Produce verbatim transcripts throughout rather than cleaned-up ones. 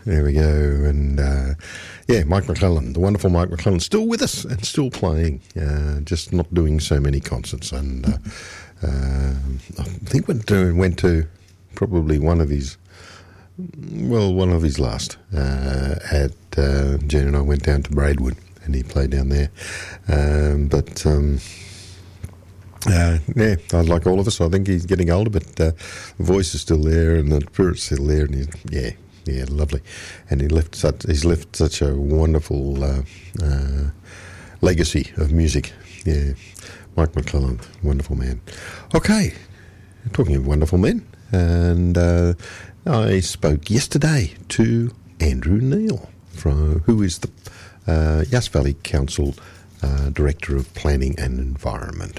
There we go. And, uh, yeah, Mike McClellan, the wonderful Mike McClellan, still with us and still playing, uh, just not doing so many concerts. And uh, uh, I think went to, went to probably one of his, well, one of his last uh, at, uh, Jen and I went down to Braidwood and he played down there. Um, but... Um, Uh, yeah, like all of us, I think he's getting older, but uh, the voice is still there and the spirit's still there, and he's, yeah, yeah, lovely. And he left such, he's left such a wonderful uh, uh, legacy of music. Yeah, Mike McClellan, wonderful man. Okay, talking of wonderful men, and uh, I spoke yesterday to Andrew Neil, from, who is the uh, Yass Valley Council uh, Director of Planning and Environment.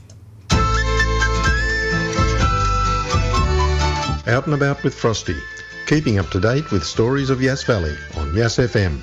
Out and About with Frosty, keeping up to date with stories of Yass Valley on Yass F M.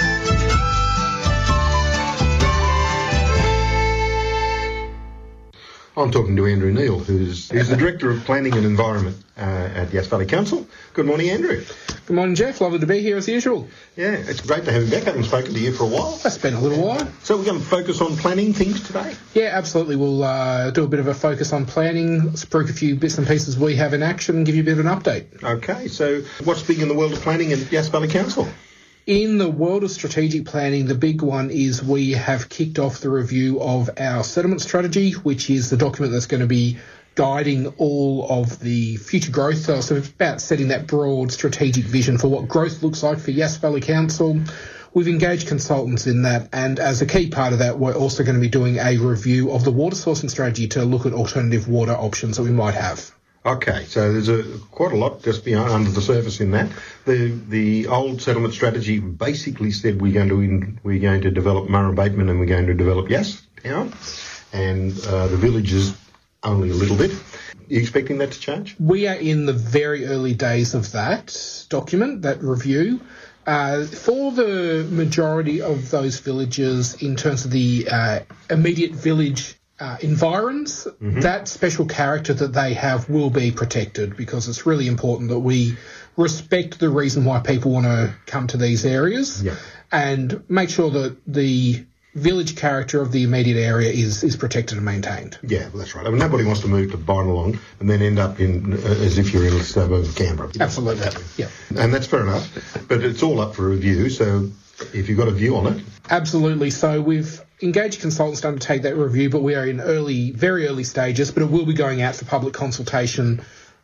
I'm talking to Andrew Neil, who's, who's the Director of Planning and Environment uh, at Yass Valley Council. Good morning, Andrew. Good morning, Jeff. Lovely to be here as usual. Yeah, it's great to have you back. I haven't spoken to you for a while. It's been a little while. So we're going to focus on planning things today? Yeah, absolutely. We'll uh, do a bit of a focus on planning, spruik a few bits and pieces we have in action and give you a bit of an update. Okay, so what's big in the world of planning at Yass Valley Council? In the world of strategic planning, the big one is we have kicked off the review of our settlement strategy, which is the document that's going to be guiding all of the future growth. So it's about setting that broad strategic vision for what growth looks like for Yass Valley Council. We've engaged consultants in that, and as a key part of that, we're also going to be doing a review of the water sourcing strategy to look at alternative water options that we might have. Okay, so there's a quite a lot just beyond under the surface in that. The the old settlement strategy basically said we're going to in, we're going to develop Murray Bateman and we're going to develop Yass Town, and uh, the villages only a little bit. Are you expecting that to change? We are in the very early days of that document, that review. Uh, for the majority of those villages, in terms of the uh, immediate village Uh, environs, mm-hmm. that special character that they have will be protected, because it's really important that we respect the reason why people want to come to these areas, yeah. and make sure that the village character of the immediate area is is protected and maintained. Yeah, well, that's right. I mean, nobody wants to move to Bynalong and then end up in uh, as if you're in a suburb of Canberra. Absolutely, yeah. And that's fair enough, but it's all up for review, so if you've got a view on it. Absolutely. So we've engaged consultants to undertake that review, but we are in early, very early stages, but it will be going out for public consultation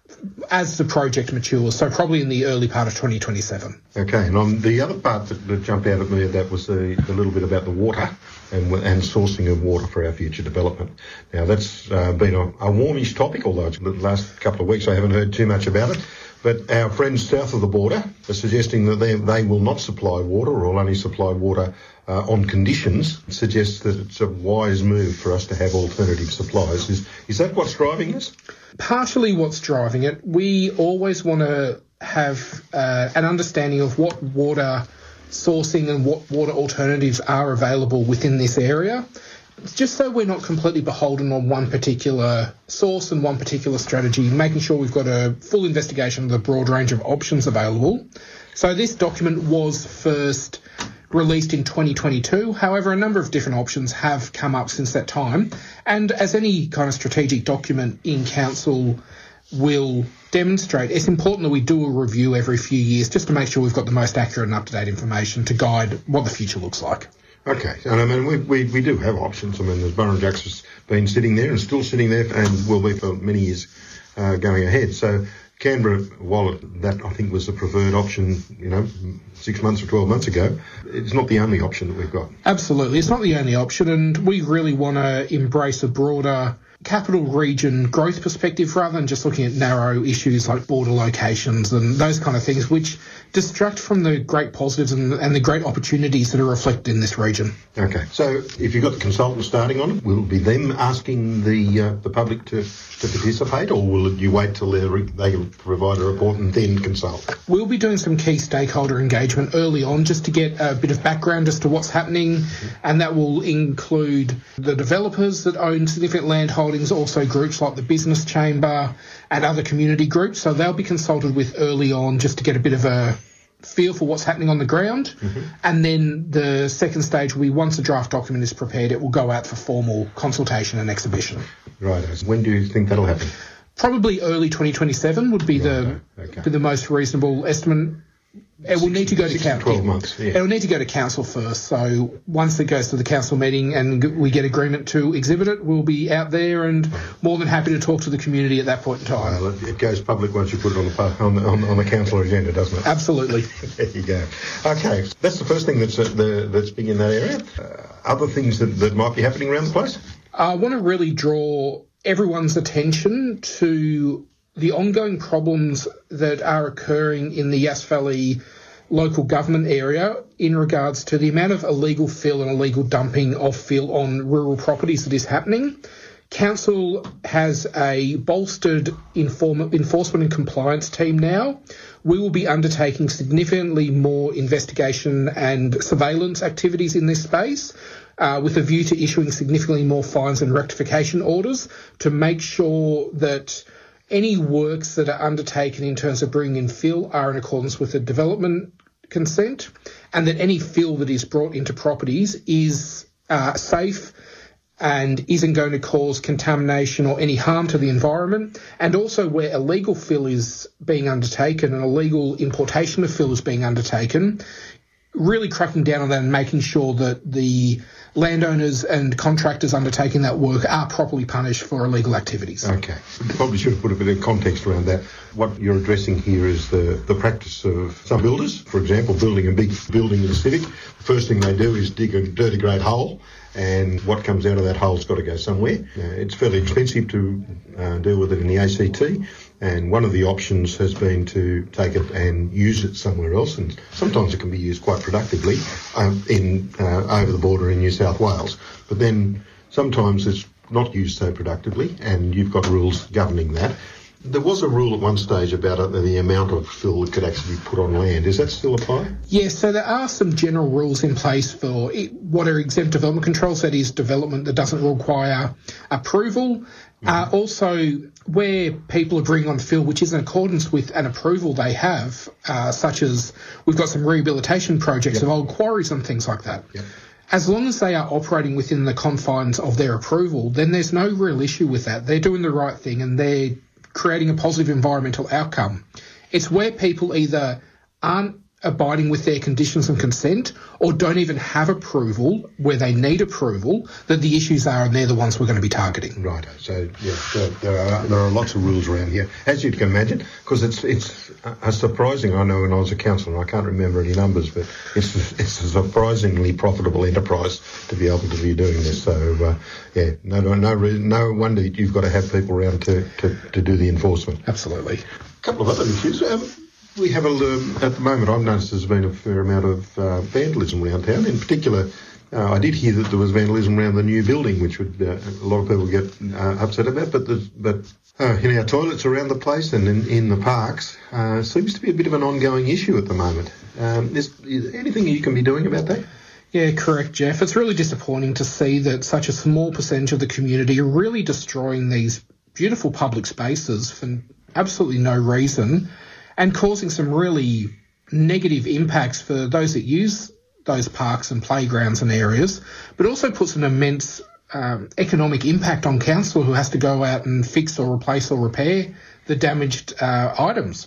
as the project matures, so probably in the early part of twenty twenty-seven. Okay, and on the other part that, that jumped out at me, that was the, the little bit about the water and and sourcing of water for our future development. Now, that's uh, been a, a warmish topic, although it's the last couple of weeks I haven't heard too much about it. But our friends south of the border are suggesting that they, they will not supply water, or will only supply water uh, on conditions. It suggests that it's a wise move for us to have alternative supplies. Is, is that what's driving this? Partially what's driving it. We always want to have uh, an understanding of what water sourcing and what water alternatives are available within this area, just so we're not completely beholden on one particular source and one particular strategy, making sure we've got a full investigation of the broad range of options available. So this document was first released in twenty twenty-two. However, a number of different options have come up since that time. And as any kind of strategic document in council will demonstrate, it's important that we do a review every few years just to make sure we've got the most accurate and up-to-date information to guide what the future looks like. Okay, and I mean, we, we, we do have options. I mean, there's Burrinjucks has been sitting there and still sitting there and will be for many years uh, going ahead. So Canberra, while that I think was the preferred option, you know, six months or twelve months ago, it's not the only option that we've got. Absolutely, it's not the only option, and we really want to embrace a broader capital region growth perspective rather than just looking at narrow issues like border locations and those kind of things, which distract from the great positives and, and the great opportunities that are reflected in this region. Okay, so if you've got the consultants starting on it, will it be them asking the uh, the public to, to participate, or will you wait till re- they provide a report and then consult? We'll be doing some key stakeholder engagement early on just to get a bit of background as to what's happening, mm-hmm. and that will include the developers that own significant land holdings, also groups like the Business Chamber and other community groups. So they'll be consulted with early on just to get a bit of a feel for what's happening on the ground. Mm-hmm. And then the second stage will be, once the draft document is prepared, it will go out for formal consultation and exhibition. Right. When do you think that'll happen? Probably early twenty twenty-seven would be the okay. be the most reasonable estimate. It will need to go to council. twelve months, yeah. It will need to go to council first. So once it goes to the council meeting and we get agreement to exhibit it, we'll be out there and more than happy to talk to the community at that point in time. Well, it goes public once you put it on the on the, on, on the council agenda, doesn't it? Absolutely. There you go. Okay, that's the first thing that's uh, the, that's big in that area. Uh, other things that, that might be happening around the place? I want to really draw everyone's attention to the ongoing problems that are occurring in the Yass Valley local government area in regards to the amount of illegal fill and illegal dumping of fill on rural properties that is happening. Council has a bolstered inform- enforcement and compliance team now. We will be undertaking significantly more investigation and surveillance activities in this space, uh, with a view to issuing significantly more fines and rectification orders to make sure that any works that are undertaken in terms of bringing in fill are in accordance with the development consent, and that any fill that is brought into properties is uh, safe and isn't going to cause contamination or any harm to the environment. And also where illegal fill is being undertaken and illegal importation of fill is being undertaken, really cracking down on that and making sure that the landowners and contractors undertaking that work are properly punished for illegal activities. Okay. Probably should have put a bit of context around that. What you're addressing here is the, the practice of some builders, for example, building a big building in the civic. The first thing they do is dig a dirty grade hole, and what comes out of that hole's got to go somewhere. Uh, it's fairly expensive to uh, deal with it in the A C T, and one of the options has been to take it and use it somewhere else, and sometimes it can be used quite productively um, in uh, over the border in New South Wales. But then sometimes it's not used so productively, and you've got rules governing that. There was a rule at one stage about uh, the amount of fill that could actually be put on land. Does that still apply? Yes, so there are some general rules in place for it, what are exempt development controls, that is development that doesn't require approval. Mm-hmm. Uh, also, where people are bringing on fill which is in accordance with an approval they have, uh, such as we've got some rehabilitation projects yep. of old quarries and things like that. Yep. As long as they are operating within the confines of their approval, then there's no real issue with that. They're doing the right thing and they're creating a positive environmental outcome. It's where people either aren't abiding with their conditions and consent or don't even have approval where they need approval that the issues are, and they're the ones we're going to be targeting. Right. So, yeah, there, there are there are lots of rules around here, as you can imagine, because it's it's a surprising. I know when I was a councillor, I can't remember any numbers, but it's it's a surprisingly profitable enterprise to be able to be doing this. So, uh, yeah, no no no no wonder you've got to have people around to, to, to do the enforcement. Absolutely. A couple of other issues. Um, We have a, um, at the moment, I've noticed there's been a fair amount of uh, vandalism around town. In particular, uh, I did hear that there was vandalism around the new building, which would uh, a lot of people get uh, upset about. But the, but uh, in our toilets around the place and in, in the parks, uh, seems to be a bit of an ongoing issue at the moment. Um, is, is there anything you can be doing about that? Yeah, correct, Jeff. It's really disappointing to see that such a small percentage of the community are really destroying these beautiful public spaces for absolutely no reason, and causing some really negative impacts for those that use those parks and playgrounds and areas, but also puts an immense um, economic impact on council, who has to go out and fix or replace or repair the damaged uh, items.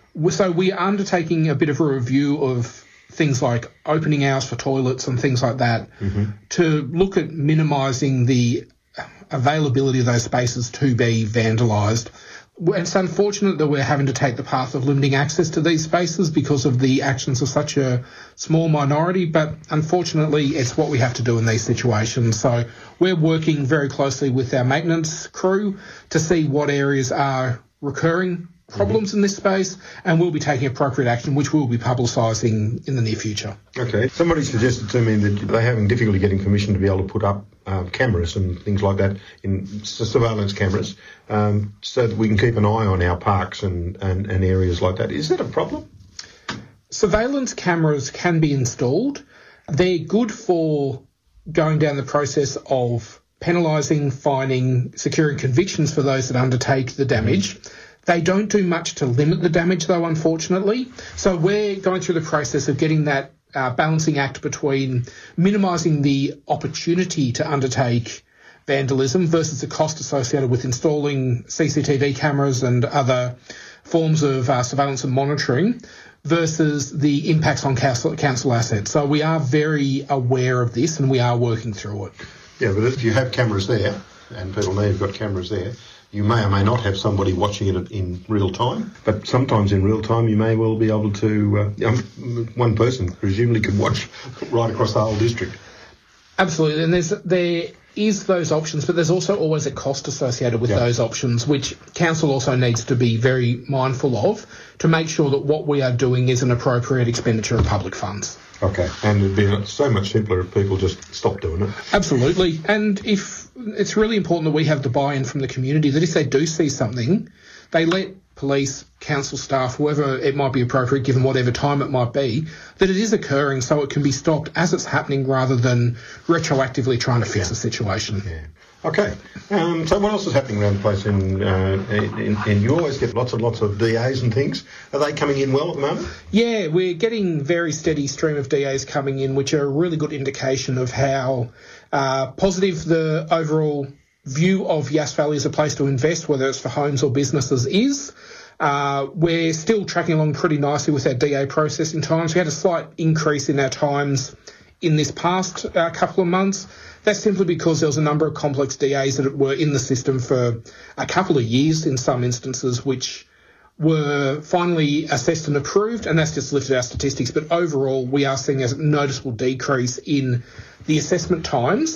So we are undertaking a bit of a review of things like opening hours for toilets and things like that, mm-hmm. to look at minimising the availability of those spaces to be vandalised. It's unfortunate that we're having to take the path of limiting access to these spaces because of the actions of such a small minority, but unfortunately it's what we have to do in these situations. So we're working very closely with our maintenance crew to see what areas are recurring problems mm-hmm. in this space, and we'll be taking appropriate action, which we'll be publicising in the near future. Okay. Somebody suggested to me that they're having difficulty getting permission to be able to put up uh, cameras and things like that, in surveillance cameras, um, so that we can keep an eye on our parks and, and, and areas like that. Is that a problem? Surveillance cameras can be installed. They're good for going down the process of penalising, fining, securing convictions for those that undertake the damage. They don't do much to limit the damage, though, unfortunately. So we're going through the process of getting that uh, balancing act between minimising the opportunity to undertake vandalism versus the cost associated with installing C C T V cameras and other forms of uh, surveillance and monitoring versus the impacts on council, council assets. So we are very aware of this and we are working through it. Yeah, but if you have cameras there, and people know you've got cameras there, you may or may not have somebody watching it in real time, but sometimes in real time you may well be able to, uh, um, one person presumably could watch right across the whole district. Absolutely, and there's there is those options, but there's also always a cost associated with yeah. those options, which council also needs to be very mindful of to make sure that what we are doing is an appropriate expenditure of public funds. Okay, and it'd be so much simpler if people just stopped doing it. Absolutely, and if it's really important that we have the buy-in from the community, that if they do see something, they let police, council staff, whoever it might be appropriate, given whatever time it might be, that it is occurring so it can be stopped as it's happening rather than retroactively trying to fix yeah. the situation. Yeah. Okay, um, so what else is happening around the place? In, uh, in, in you always get lots and lots of D As and things. Are they coming in well at the moment? Yeah, we're getting very steady stream of D As coming in, which are a really good indication of how uh, positive the overall view of Yass Valley as a place to invest, whether it's for homes or businesses, is. Uh, we're still tracking along pretty nicely with our D A processing times. We had a slight increase in our times in this past uh, couple of months. That's simply because there was a number of complex D As that were in the system for a couple of years in some instances, which were finally assessed and approved, and that's just lifted our statistics. But overall, we are seeing a noticeable decrease in the assessment times.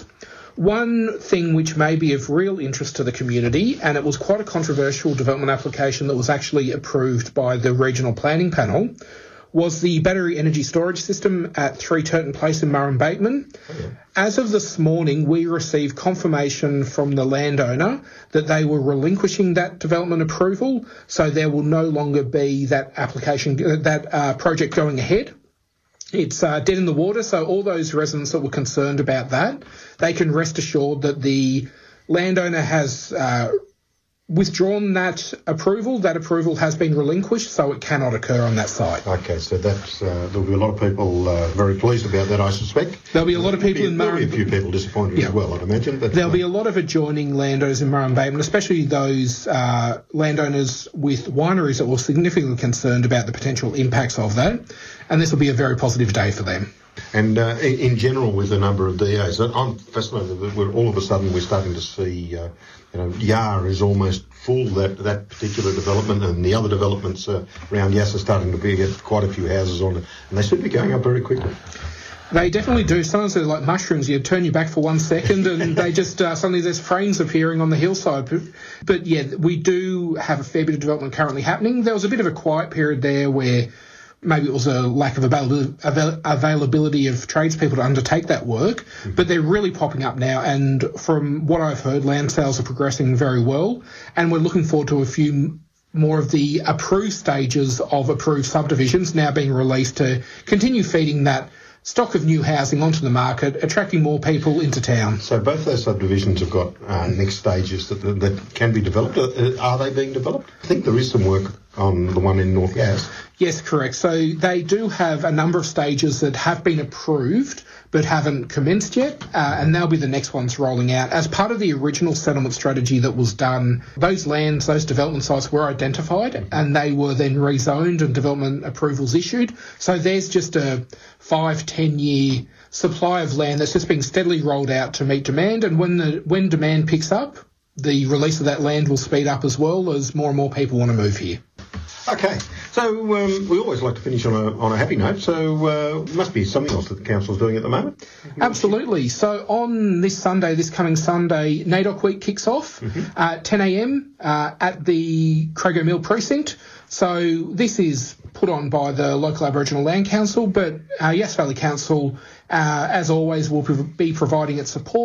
One thing which may be of real interest to the community, and it was quite a controversial development application that was actually approved by the Regional Planning Panel, was the battery energy storage system at three Turton Place in Murrum Bateman. Oh, yeah. As of this morning, we received confirmation from the landowner that they were relinquishing that development approval, so there will no longer be that application, that uh, project going ahead. It's uh, dead in the water, so all those residents that were concerned about that, they can rest assured that the landowner has uh, withdrawn that approval. That approval has been relinquished, so it cannot occur on that site. Okay, so that's uh, there'll be a lot of people uh, very pleased about that, I suspect. There'll be a lot of people be, in Murrum. There'll be a few people disappointed yeah. as well, I'd imagine. But, there'll uh, be a lot of adjoining landowners in Murrum Bateman, especially those uh, landowners with wineries that were significantly concerned about the potential impacts of that, and this will be a very positive day for them. And uh, in general, with the number of D As, I'm fascinated that we're, all of a sudden we're starting to see, uh, you know, Yar is almost full, that that particular development, and the other developments uh, around Yass are starting to be, get quite a few houses on it, and they should be going up very quickly. They definitely do. Sometimes they're like mushrooms. You turn your back for one second and they just, uh, suddenly there's frames appearing on the hillside. But, but yeah, we do have a fair bit of development currently happening. There was a bit of a quiet period there where maybe it was a lack of avail- avail- availability of tradespeople to undertake that work, mm-hmm. but they're really popping up now. And from what I've heard, land sales are progressing very well, and we're looking forward to a few more of the approved stages of approved subdivisions now being released to continue feeding that stock of new housing onto the market, attracting more people into town. So both those subdivisions have got uh, next stages that that can be developed. Are they being developed? I think there is some work on the one in North Yass. Yes, correct. So they do have a number of stages that have been approved but haven't commenced yet, uh, and they'll be the next ones rolling out. As part of the original settlement strategy that was done, those lands, those development sites were identified and they were then rezoned and development approvals issued. So there's just a five, ten year supply of land that's just being steadily rolled out to meet demand, and when the when demand picks up, the release of that land will speed up as well as more and more people want to move here. Okay, so um, we always like to finish on a on a happy note, so uh, must be something else that the council's doing at the moment. Absolutely. So on this Sunday, this coming Sunday, NAIDOC Week kicks off mm-hmm. at ten a.m. Uh, at the Crago Mill Precinct. So this is put on by the local Aboriginal Land Council, but uh, Yass Valley Council, uh, as always, will be providing its support.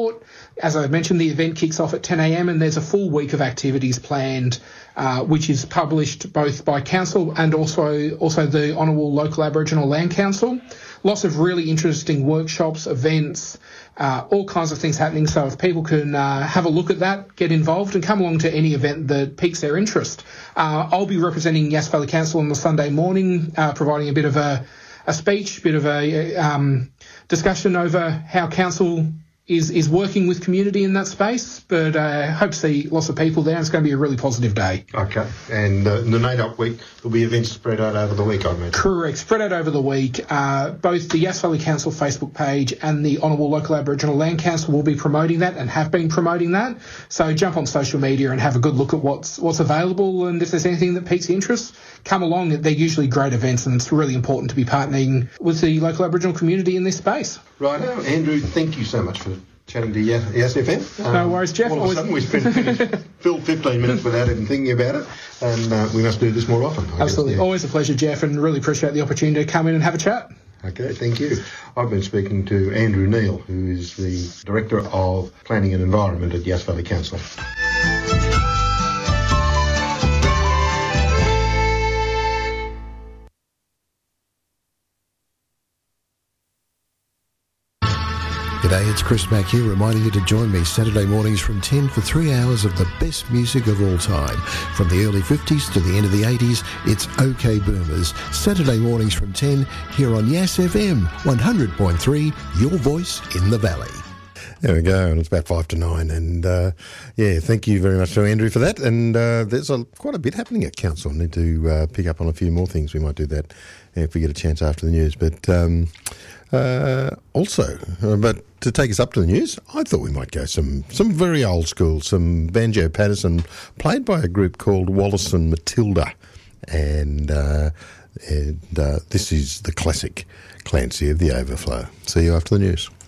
As I mentioned, the event kicks off at ten a m and there's a full week of activities planned, uh, which is published both by Council and also also the Honourable Local Aboriginal Land Council. Lots of really interesting workshops, events, uh, all kinds of things happening. So if people can uh, have a look at that, get involved and come along to any event that piques their interest. Uh, I'll be representing Yass Valley Council on the Sunday morning, uh, providing a bit of a, a speech, bit of a um, discussion over how Council is is working with community in that space, but I uh, hope to see lots of people there. It's going to be a really positive day. Okay, and uh, the N A D O C week, there'll be events spread out over the week, I imagine. Correct, spread out over the week. Uh, both the Yass Valley Council Facebook page and the Honourable Local Aboriginal Land Council will be promoting that and have been promoting that. So jump on social media and have a good look at what's what's available, and if there's anything that piques interest, come along. They're usually great events, and it's really important to be partnering with the local Aboriginal community in this space. Right, uh, Andrew, thank you so much for chatting to Yass F M. Um, no worries, Jeff. All of a sudden we spent finished, filled fifteen minutes without even thinking about it, and uh, we must do this more often. I Absolutely. guess, yeah. Always a pleasure, Jeff, and really appreciate the opportunity to come in and have a chat. Okay, thank you. I've been speaking to Andrew Neal, who is the Director of Planning and Environment at Yass Valley Council. G'day, it's Chris Mack here, reminding you to join me Saturday mornings from ten for three hours of the best music of all time. From the early fifties to the end of the eighties, it's OK Boomers. Saturday mornings from ten here on Yass F M, one hundred point three, your voice in the valley. There we go, and it's about five to nine. And uh, yeah, thank you very much to Andrew for that. And uh, there's a, quite a bit happening at Council. I need to uh, pick up on a few more things. We might do that if we get a chance after the news. But um, uh, also, uh, but to take us up to the news, I thought we might go some some very old school, some Banjo Patterson, played by a group called Wallace and Matilda. And, uh, and uh, this is the classic Clancy of the Overflow. See you after the news.